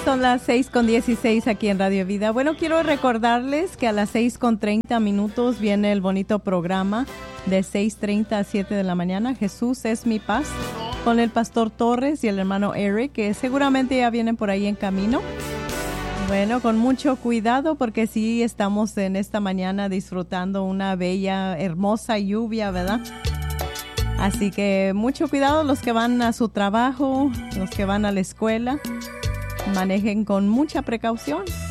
Son las 6:16 aquí en Radio Vida. Bueno, quiero recordarles que a las 6:30 viene el bonito programa de 6:30 a 7 de la mañana. Jesús es mi paz, con el pastor Torres y el hermano Eric, que seguramente ya vienen por ahí en camino. Bueno, con mucho cuidado porque sí estamos en esta mañana disfrutando una bella, hermosa lluvia, ¿verdad? Así que mucho cuidado los que van a su trabajo, los que van a la escuela. Manejen con mucha precaución.